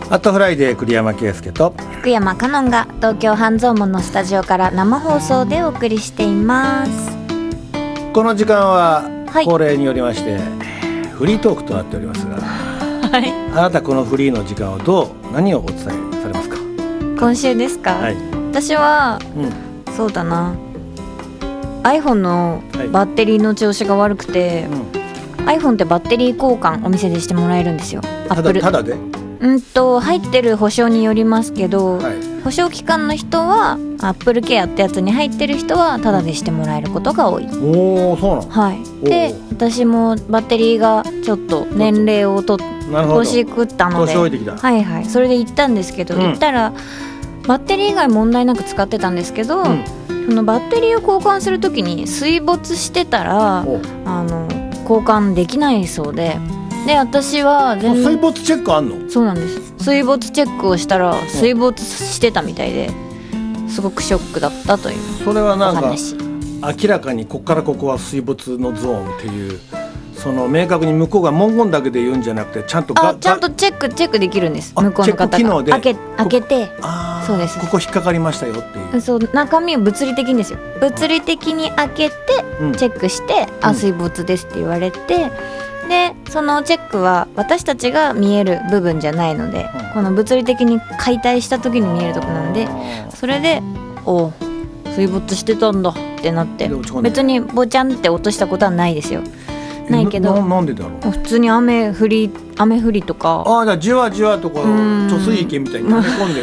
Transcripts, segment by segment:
アットフライデー栗山圭介と福山香音が東京半蔵門のスタジオから生放送でお送りしています。 この時間ははい恒例によりまして、フリートークとなっておりますが、 はい、 あなたこのフリーの時間を何をお伝えされますか？ 今週ですか？ はい、 私は、そうだな iPhone のバッテリーの調子が悪くて、iPhone ってバッテリー交換お店でしてもらえるんですよ。 ただで入ってる保証によりますけど、 はい、 保証期間の人は Apple Care ってやつに入ってる人はタダでしてもらえることが多い。 おー、そうなの？ はい。で、私もバッテリーがちょっと年齢を年食ったので、 年老いてきた。 はいはい、それで行ったんですけど、行ったらバッテリー以外問題なく使ってたんですけど、そのバッテリーを交換するときに水没してたら交換できないそうで、私は水没チェックあんの？ そうなんです。水没チェックをしたら水没してたみたいですごくショックだったという。 それはなんかお話。 明らかにこっからここは水没のゾーンっていう、その明確に向こうが文言だけで言うんじゃなくて、ちゃんとチェックできるんです。向こうの方がチェック機能で開けて、そうです。 ここ引っかかりましたよっていう。 そう、中身を物理的にですよ。物理的に開けてチェックして、水没ですって言われて、でそのチェックは私たちが見える部分じゃないので、この物理的に解体した時に見えるとこなんで、それで水没してたんだってなって、別にボチャンって落としたことはないですよ。ないけど、 なんでだろう。 普通に雨降りとか、 じゃあじわじわとか貯水池みたいに溜め込んで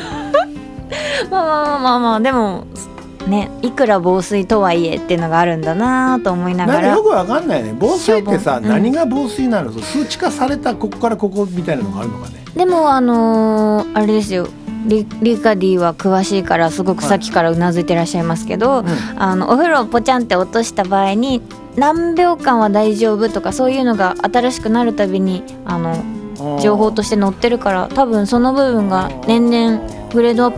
まあでもね、いくら防水とはいえっていうのがあるんだなと思いながら、 なんかよくわかんないね。防水ってさ、何が防水なの？数値化されたここからここみたいなのがあるのかね。 でもあれですよ、リカディは詳しいからすごくさっきからうなずいてらっしゃいますけど、お風呂をポチャンって落とした場合に何秒間は大丈夫とか、そういうのが新しくなるたびに情報として載ってるから、多分その部分が年々グレードアッ